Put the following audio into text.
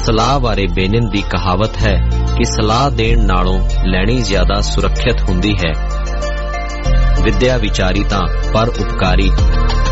ਸਲਾਹ ਬਾਰੇ ਬੇਨਿਨ ਦੀ ਕਹਾਵਤ ਹੈ ਕਿ ਸਲਾਹ ਦੇਣ ਨਾਲੋਂ ਲੈਣੀ ਜ਼ਿਆਦਾ ਸੁਰੱਖਿਅਤ ਹੁੰਦੀ ਹੈ। ਵਿਦਿਆ ਵਿਚਾਰੀ ਤਾਂ ਪਰ ਉਪਕਾਰੀ।